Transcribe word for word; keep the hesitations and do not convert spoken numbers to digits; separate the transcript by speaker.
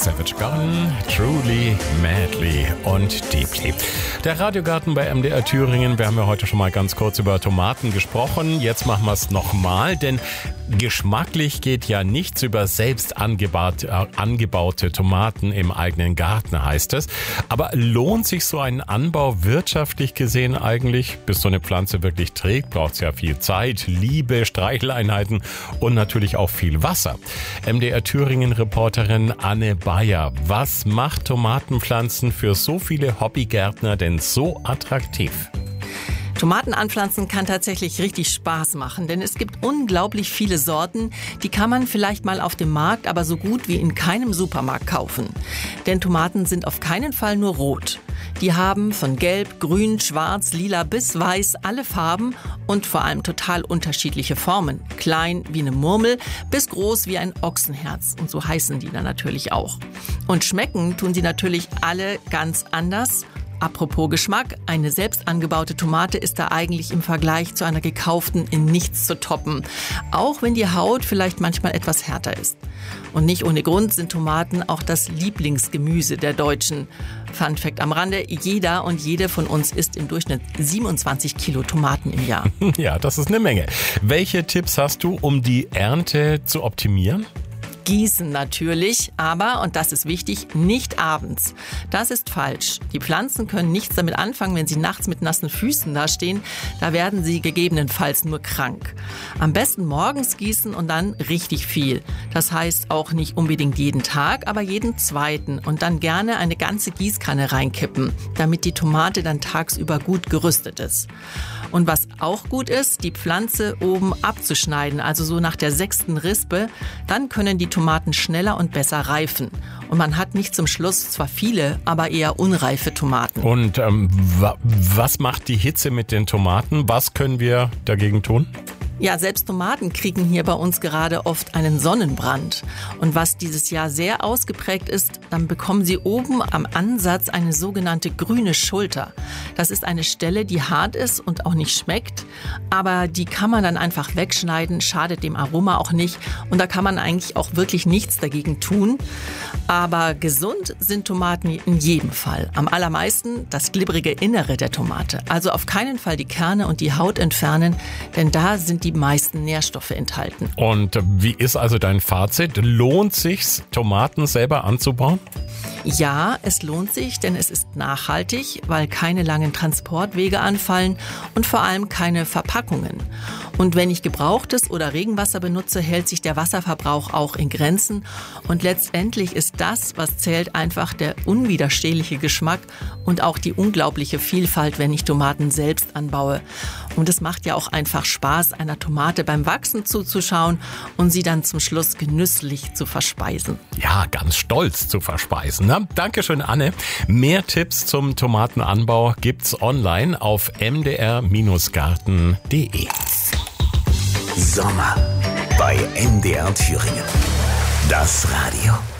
Speaker 1: Savage Garden, Truly, Madly und Deeply. Der Radiogarten bei M D R Thüringen. Wir haben ja heute schon mal ganz kurz über Tomaten gesprochen. Jetzt machen wir es nochmal, denn geschmacklich geht ja nichts über selbst angebaut, äh, angebaute Tomaten im eigenen Garten, heißt es. Aber lohnt sich so ein Anbau wirtschaftlich gesehen eigentlich? Bis so eine Pflanze wirklich trägt, braucht es ja viel Zeit, Liebe, Streicheleinheiten und natürlich auch viel Wasser. M D R Thüringen-Reporterin Anne Bayer. Was macht Tomatenpflanzen für so viele Hobbygärtner denn so attraktiv?
Speaker 2: Tomaten anpflanzen kann tatsächlich richtig Spaß machen, denn es gibt unglaublich viele Sorten, die kann man vielleicht mal auf dem Markt, aber so gut wie in keinem Supermarkt kaufen. Denn Tomaten sind auf keinen Fall nur rot. Die haben von gelb, grün, schwarz, lila bis weiß alle Farben und vor allem total unterschiedliche Formen. Klein wie eine Murmel bis groß wie ein Ochsenherz. Und so heißen die dann natürlich auch. Und schmecken tun sie natürlich alle ganz anders. Apropos Geschmack, eine selbst angebaute Tomate ist da eigentlich im Vergleich zu einer gekauften in nichts zu toppen. Auch wenn die Haut vielleicht manchmal etwas härter ist. Und nicht ohne Grund sind Tomaten auch das Lieblingsgemüse der Deutschen. Fun Fact am Rande, jeder und jede von uns isst im Durchschnitt siebenundzwanzig Kilo Tomaten im Jahr.
Speaker 1: Ja, das ist eine Menge. Welche Tipps hast du, um die Ernte zu optimieren?
Speaker 2: Gießen natürlich, aber, und das ist wichtig, nicht abends. Das ist falsch. Die Pflanzen können nichts damit anfangen, wenn sie nachts mit nassen Füßen dastehen. Da werden sie gegebenenfalls nur krank. Am besten morgens gießen und dann richtig viel. Das heißt auch nicht unbedingt jeden Tag, aber jeden zweiten. Und dann gerne eine ganze Gießkanne reinkippen, damit die Tomate dann tagsüber gut gerüstet ist. Und was auch gut ist, die Pflanze oben abzuschneiden, also so nach der sechsten Rispe. Dann können die Tomaten schneller und besser reifen. Und man hat nicht zum Schluss zwar viele, aber eher unreife Tomaten.
Speaker 1: Und ähm, wa- was macht die Hitze mit den Tomaten? Was können wir dagegen tun?
Speaker 2: Ja, selbst Tomaten kriegen hier bei uns gerade oft einen Sonnenbrand. Und was dieses Jahr sehr ausgeprägt ist, dann bekommen sie oben am Ansatz eine sogenannte grüne Schulter. Das ist eine Stelle, die hart ist und auch nicht schmeckt. Aber die kann man dann einfach wegschneiden, schadet dem Aroma auch nicht. Und da kann man eigentlich auch wirklich nichts dagegen tun. Aber gesund sind Tomaten in jedem Fall. Am allermeisten das glibbrige Innere der Tomate. Also auf keinen Fall die Kerne und die Haut entfernen, denn da sind die die meisten Nährstoffe enthalten.
Speaker 1: Und wie ist also dein Fazit? Lohnt sich's, Tomaten selber anzubauen?
Speaker 2: Ja, es lohnt sich, denn es ist nachhaltig, weil keine langen Transportwege anfallen und vor allem keine Verpackungen. Und wenn ich gebrauchtes oder Regenwasser benutze, hält sich der Wasserverbrauch auch in Grenzen. Und letztendlich ist das, was zählt, einfach der unwiderstehliche Geschmack und auch die unglaubliche Vielfalt, wenn ich Tomaten selbst anbaue. Und es macht ja auch einfach Spaß, einer Tomate beim Wachsen zuzuschauen und sie dann zum Schluss genüsslich zu verspeisen.
Speaker 1: Ja, ganz stolz zu verspeisen. Na, Dankeschön, Anne. Mehr Tipps zum Tomatenanbau gibt's online auf m d r garten punkt d e.
Speaker 3: Sommer bei M D R Thüringen. Das Radio.